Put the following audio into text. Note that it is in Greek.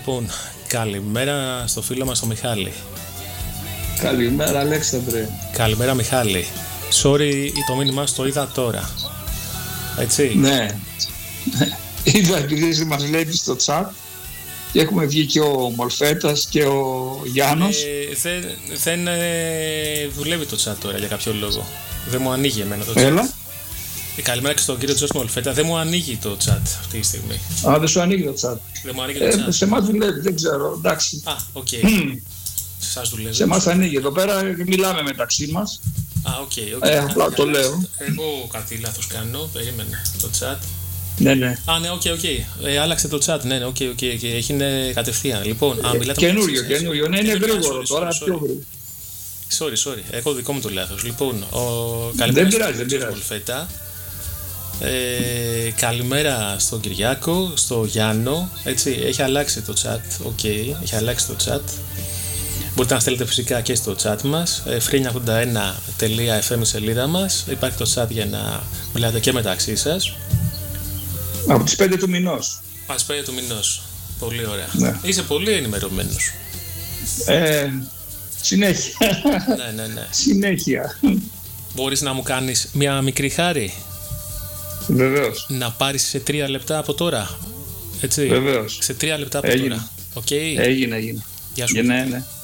Λοιπόν, καλημέρα στο φίλο μας τον Μιχάλη. Καλημέρα Αλέξανδρε. Καλημέρα Μιχάλη. Sorry, το μήνυμά σου το είδα τώρα. Έτσι. Ναι. Είδα επειδή μας λέει στο chat και έχουμε βγει και ο Μολφέτας και ο Γιάννος. Δεν δουλεύει το chat τώρα για κάποιο λόγο. Δεν μου ανοίγει εμένα το chat. Έλα. Καλημέρα και στον κύριο Τζος Μολφέτα. Δεν μου ανοίγει το chat αυτή τη στιγμή. Α, δεν σου ανοίγει το chat. Δεν μου ανοίγει το chat. Σε εμάς δουλεύει, δεν ξέρω. Εντάξει. Α, οκ. Σε εσάς δουλεύει. Σε εμάς ανοίγει. Εδώ πέρα μιλάμε μεταξύ μας. Α, οκ. Απλά το λέω. Εγώ κάτι λάθος κάνω. Περίμενε το chat. Ναι, ναι. Α, ναι, οκ. Άλλαξε το chat. Ναι, οκ. Έγινε κατευθείαν. Λοιπόν, μιλάτε καινούριο. Ναι, είναι γρήγορο τώρα. Πιο γρήγορο. Sorry. Εγώ δικό μου το λάθος. Λοιπόν, δεν πειράζει. Μολφέτα. Καλημέρα στον Κυριάκο, στο Γιάννο. Έτσι, έχει αλλάξει το chat. Έχει αλλάξει το chat. Μπορείτε να στέλνετε φυσικά και στο chat μας. free91.fm η σελίδα μας. Υπάρχει το chat για να μιλάτε και μεταξύ σας. Από τις 5 του μηνός. Από τις 5 του μηνός. Πολύ ωραία. Ναι. Είσαι πολύ ενημερωμένος. Συνέχεια. Ναι. Συνέχεια. Μπορείς να μου κάνεις μια μικρή χάρη? Βεβαίως. Να πάρεις σε 3 λεπτά από τώρα. Έτσι. Βεβαίως. Σε 3 λεπτά από Έγινε. τώρα. Έγινε. Γεια σου. Ναι.